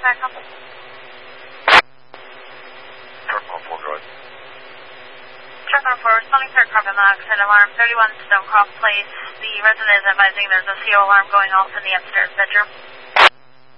Back up. Truck 1-4, go ahead. Truck 1-4, responding third carbon monoxide alarm, 31 Stonecroft Place. The resident is advising there's a CO alarm going off in the upstairs bedroom.